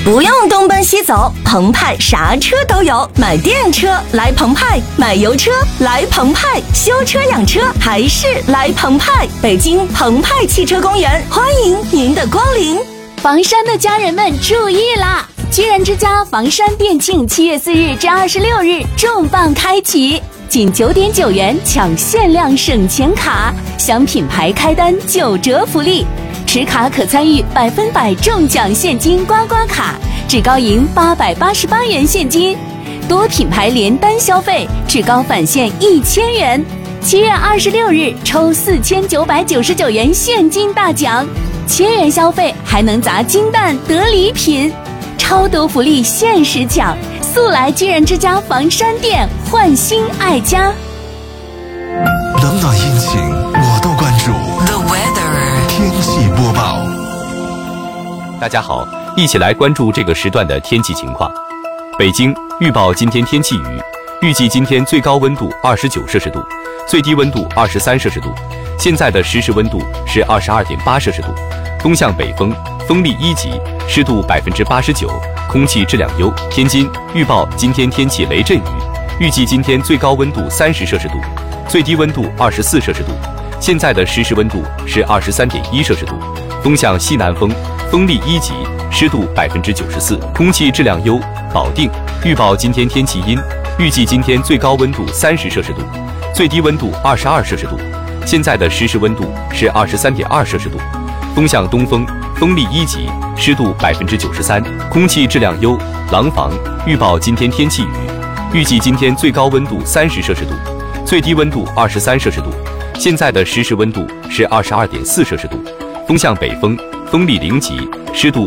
不用东奔西走，澎湃啥车都有。买电车来澎湃，买油车来澎湃，修车养车还是来澎湃。北京澎湃汽车公园，欢迎您的光临。 房山的家人们注意啦！居然之家房山店庆7月4日至26日重磅开启，仅9.9元抢限量省钱卡，享品牌开单9折福利。持卡可参与100%中奖现金刮刮卡，至高赢888元现金，多品牌连单消费至高返现1000元。7月26日抽4999元现金大奖，1000元消费还能砸金蛋得礼品，超多福利限时抢，速来居然之家房山店焕新爱家。 冷暖阴晴我都关注。 The weather 天气播报。 大家好，一起来关注这个时段的天气情况。北京预报今天天气雨，预计今天最高温度29摄氏度，最低温度23摄氏度。现在的实时温度是22.8摄氏度，东向北风，风力1级，湿度89%，空气质量优。天津预报今天天气雷阵雨，预计今天最高温度30摄氏度，最低温度24摄氏度。现在的实时温度是23.1摄氏度，东向西南风，风力1级，湿度94%，空气质量优。保定预报今天天气阴，预计今天最高温度30摄氏度，最低温度22摄氏度。现在的实时温度是23.2摄氏度，东向东风，风力1级，湿度93%，空气质量优。廊坊预报今天天气雨，预计今天最高温度30摄氏度，最低温度23摄氏度。现在的实时温度是22.4摄氏度，东向北风，风力0级，湿度